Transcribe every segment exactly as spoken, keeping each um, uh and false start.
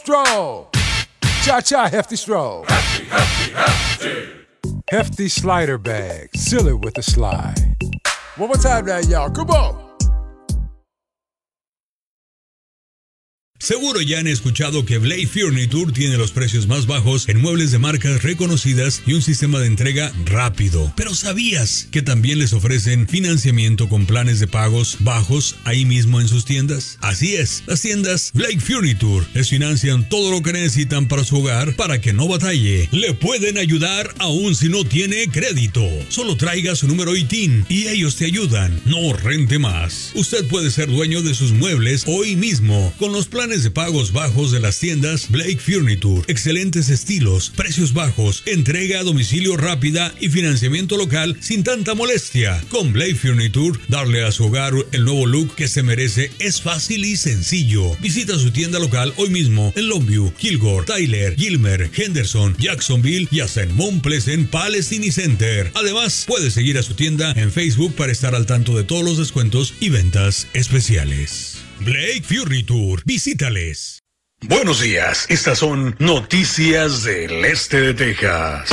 Stroll. Cha-cha hefty stroll. Hefty, hefty, hefty. Hefty slider bag. Seal it with a slide. One more time now, y'all. Come on. Seguro ya han escuchado que Blake Furniture tiene los precios más bajos en muebles de marcas reconocidas y un sistema de entrega rápido. Pero ¿sabías que también les ofrecen financiamiento con planes de pagos bajos ahí mismo en sus tiendas? Así es, las tiendas Blake Furniture les financian todo lo que necesitan para su hogar para que no batalle. Le pueden ayudar aún si no tiene crédito. Solo traiga su número I T I N y ellos te ayudan. No rente más. Usted puede ser dueño de sus muebles hoy mismo con los planes de pagos bajos de las tiendas Blake Furniture. Excelentes estilos, precios bajos, entrega a domicilio rápida y financiamiento local sin tanta molestia. Con Blake Furniture, darle a su hogar el nuevo look que se merece es fácil y sencillo. Visita su tienda local hoy mismo en Longview, Kilgore, Tyler, Gilmer, Henderson, Jacksonville y hasta en Mount Pleasant Palestine Center. Además, puede seguir a su tienda en Facebook para estar al tanto de todos los descuentos y ventas especiales. Blake Furniture, visítales. Buenos días, estas son noticias del este de Texas.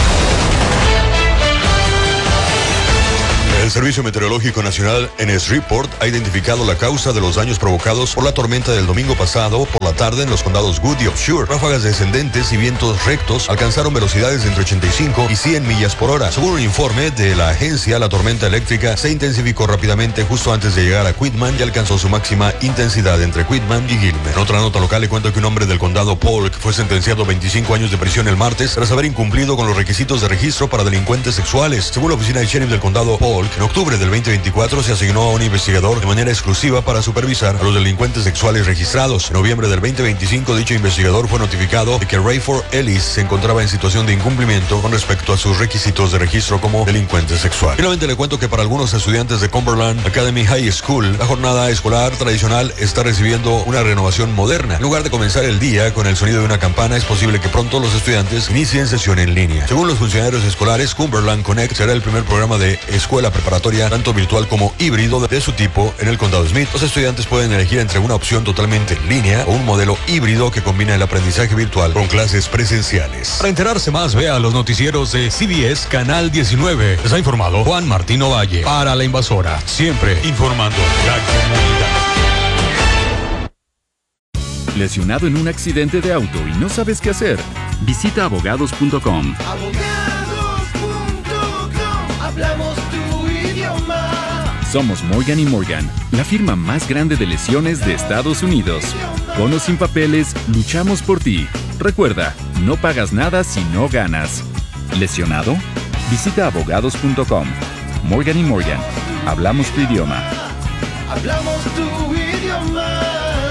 El Servicio Meteorológico Nacional en S Report ha identificado la causa de los daños provocados por la tormenta del domingo pasado por la tarde en los condados Wood y Offshore. Ráfagas descendentes y vientos rectos alcanzaron velocidades de entre ochenta y cinco y cien millas por hora. Según un informe de la agencia, la tormenta eléctrica se intensificó rápidamente justo antes de llegar a Quitman y alcanzó su máxima intensidad entre Quitman y Gilmer. En otra nota local le cuento que un hombre del condado Polk fue sentenciado a veinticinco años de prisión el martes tras haber incumplido con los requisitos de registro para delincuentes sexuales. Según la oficina del sheriff del condado Polk, en octubre del veinte veinticuatro se asignó a un investigador de manera exclusiva para supervisar a los delincuentes sexuales registrados. En noviembre del veinte veinticinco, dicho investigador fue notificado de que Rayford Ellis se encontraba en situación de incumplimiento con respecto a sus requisitos de registro como delincuente sexual. Finalmente le cuento que para algunos estudiantes de Cumberland Academy High School, la jornada escolar tradicional está recibiendo una renovación moderna. En lugar de comenzar el día con el sonido de una campana, es posible que pronto los estudiantes inicien sesión en línea. Según los funcionarios escolares, Cumberland Connect será el primer programa de escuela preparatoria tanto virtual como híbrido de su tipo en el condado Smith. Los estudiantes pueden elegir entre una opción totalmente en línea o un modelo híbrido que combina el aprendizaje virtual con clases presenciales. Para enterarse más, vea los noticieros de C B S Canal diecinueve. Les ha informado Juan Martín Ovalle para La Invasora, siempre informando la comunidad. ¿Lesionado en un accidente de auto y no sabes qué hacer? Visita abogados punto com. abogados punto com. Hablamos tu idioma. Somos Morgan y Morgan, la firma más grande de lesiones de Estados Unidos. Con o sin papeles, luchamos por ti. Recuerda, no pagas nada si no ganas. ¿Lesionado? Visita abogados punto com. Morgan y Morgan, hablamos tu idioma. Hablamos tu idioma.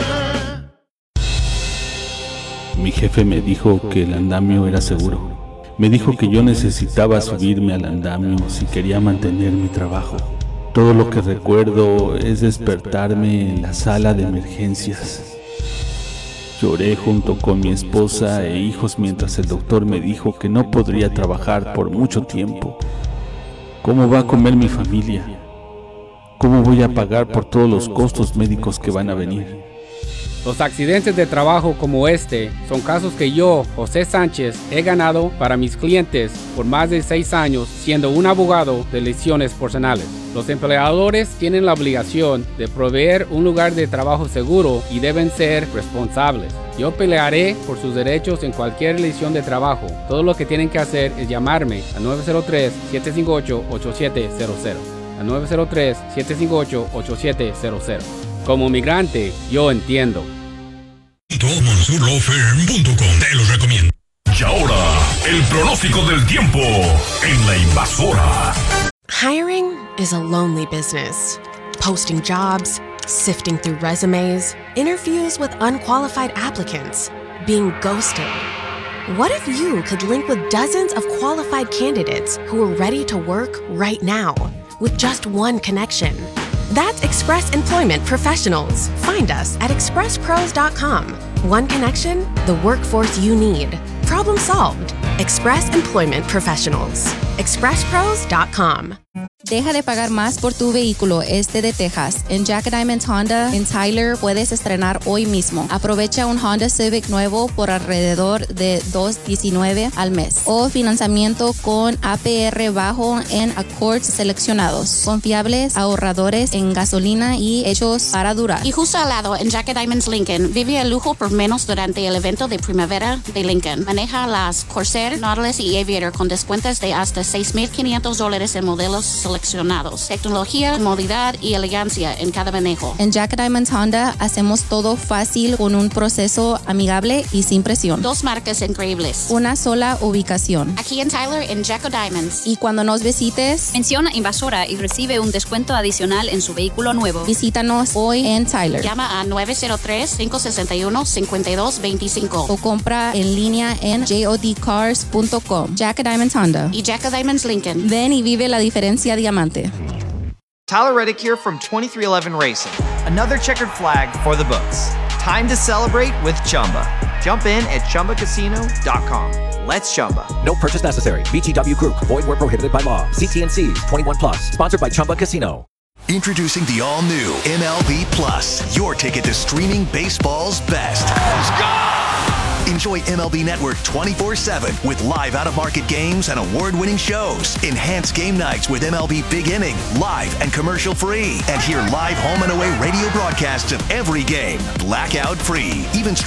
Mi jefe me dijo que el andamio era seguro. Me dijo que yo necesitaba subirme al andamio si quería mantener mi trabajo. Todo lo que recuerdo es despertarme en la sala de emergencias. Lloré junto con mi esposa e hijos mientras el doctor me dijo que no podría trabajar por mucho tiempo. ¿Cómo va a comer mi familia? ¿Cómo voy a pagar por todos los costos médicos que van a venir? Los accidentes de trabajo como este son casos que yo, José Sánchez, he ganado para mis clientes por más de seis años siendo un abogado de lesiones personales. Los empleadores tienen la obligación de proveer un lugar de trabajo seguro y deben ser responsables. Yo pelearé por sus derechos en cualquier lesión de trabajo. Todo lo que tienen que hacer es llamarme a nueve cero tres, siete cinco ocho, ocho siete cero cero. A nueve cero tres, siete cinco ocho, ocho siete cero cero. Como migrante, yo entiendo. Mansur Law Firm punto com te los recomiendo. Y ahora, el pronóstico del tiempo en La Invasora. Hiring is a lonely business. Posting jobs, sifting through resumes, interviews with unqualified applicants, being ghosted. What if you could link with dozens of qualified candidates who are ready to work right now with just one connection? That's Express Employment Professionals. Find us at express pros dot com. One connection, the workforce you need. Problem solved. Express Employment Professionals. express pros dot com. Deja de pagar más por tu vehículo este de Texas. En Jack Diamond Honda en Tyler puedes estrenar hoy mismo. Aprovecha un Honda Civic nuevo por alrededor de dos diecinueve al mes. O financiamiento con A P R bajo en Accords seleccionados. Confiables, ahorradores en gasolina y hechos para durar. Y justo al lado, en Jack Diamonds Lincoln, vive el lujo por menos durante el evento de primavera de Lincoln. Maneja las Corsair, Nautilus y Aviator con descuentos de hasta seis mil quinientos dólares en modelos seleccionados. Tecnología, comodidad y elegancia en cada manejo. En Jack Diamond Honda hacemos todo fácil con un proceso amigable y sin presión. Dos marcas increíbles. Una sola ubicación. Aquí en Tyler, en Jack Diamonds. Y cuando nos visites, menciona Invasora y recibe un descuento adicional en su vehículo nuevo. Visítanos hoy en Tyler. Llama a nueve cero tres, cinco seis uno, cinco dos dos cinco. O compra en línea en jod cars punto com. Jack Diamonds Honda. Y Jack Diamonds Lincoln. Ven y vive la diferencia diamante. Tyler Reddick here from twenty-three eleven Racing. Another checkered flag for the books. Time to celebrate with Chumba. Jump in at chumba casino dot com. Let's Chumba. No purchase necessary. V G W Group. Void where prohibited by law. C T and C's. twenty-one plus. Sponsored by Chumba Casino. Introducing the all-new M L B Plus. Your ticket to streaming baseball's best. Enjoy M L B Network twenty-four seven with live out-of-market games and award-winning shows. Enhance game nights with M L B Big Inning, live and commercial-free. And hear live home and away radio broadcasts of every game, blackout-free. Even